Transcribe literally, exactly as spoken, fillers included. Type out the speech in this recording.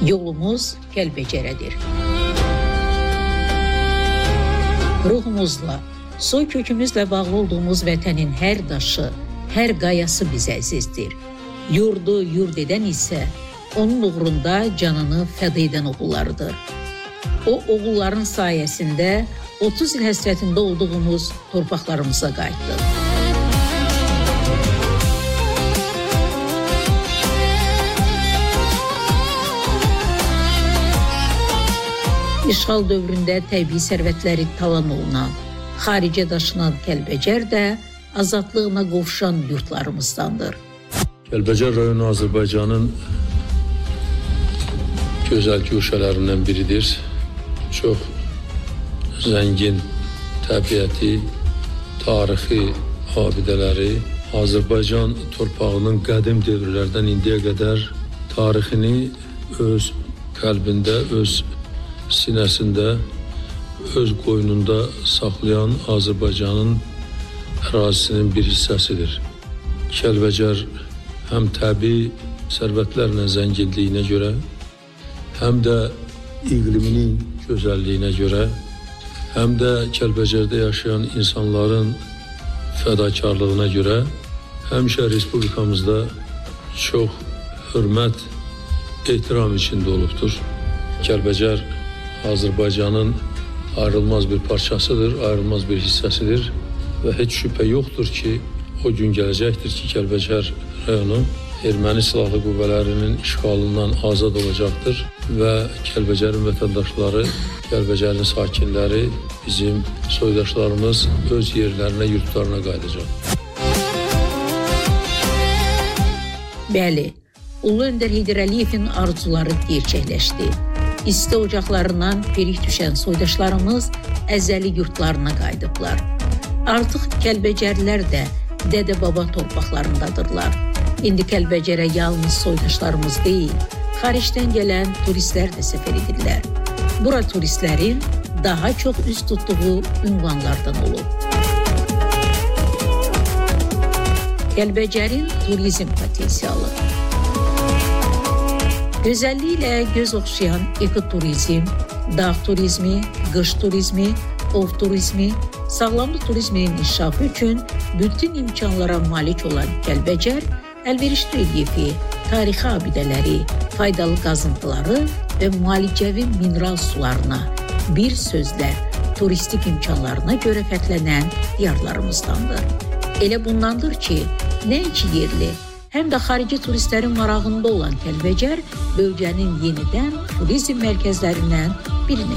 Yolumuz Kəlbəcərədir. Ruhumuzla, soy kökümüzlə bağlı olduğumuz vətənin hər daşı, hər qayası bizə əzizdir. Yurdu yurd edən isə onun uğrunda canını fəda edən oğullarıdır. O oğulların sayəsində otuz il həsrətində olduğumuz torpaqlarımıza qayıtdıq. İşğal dövründə təbii sərvətləri talan olunan, xaricə daşınan Kəlbəcər də azadlığına qovuşan yurtlarımızdandır. Kəlbəcər rayonu Azərbaycanın gözəl güşələrindən biridir. Çox zəngin təbiəti, tarixi abidələri, Azərbaycan torpağının qədim dövrlərdən indiyə qədər tarixini öz qəlbində, öz sinəsində, öz qoynunda saxlayan Azərbaycanın ərazisinin bir hissəsidir. Kəlbəcər həm təbii sərvətlərlə zənginliyinə görə, həm də iqliminin gözəlliyinə görə, həm də Kəlbəcərdə yaşayan insanların fədakarlığına görə həmişə Respublikamızda çox hörmət, ehtiram içində olubdur. Kəlbəcər Azərbaycanın ayrılmaz bir parçasıdır, ayrılmaz bir hissəsidir və heç şübhə yoxdur ki, o gün gələcəkdir ki, Kəlbəcər rayonu erməni silahlı qüvvələrinin işğalından azad olacaqdır və Kəlbəcərin vətəndaşları, Kəlbəcərin sakinləri, bizim soydaşlarımız öz yerlərinə, yurtlarına qayıdacaq. Bəli, Ulu Öndər Heydər Əliyevin arzuları gerçəkləşdi. İsti ocaqlarından perik düşən soydaşlarımız əzəli yurtlarına qayıdıblar. Artıq Kəlbəcərlər də dədə-baba torpaqlarındadırlar. İndi Kəlbəcərə yalnız soydaşlarımız deyil, xaricdən gələn turistlər də səfər edirlər. Bura turistlərin daha çox üz tutduğu ünvanlardan olub. Kəlbəcərin turizm potensialı. Gözəlliyi ilə göz oxşayan ekoturizm, dağ turizmi, qış turizmi, ov turizmi, sağlamlıq turizminin inkişafı üçün bütün imkanlara malik olan Kəlbəcər, əlverişli relyefi, tarixi abidələri, faydalı qazıntıları və müalicəvi mineral sularına, bir sözlə turistik imkanlarına görə fərqlənən diyarlarımızdandır. Elə bundandır ki, nəinki yerli, həm də xarici turistlərin marağında olan Kəlbəcər bölgənin yenidən turizm mərkəzlərindən birini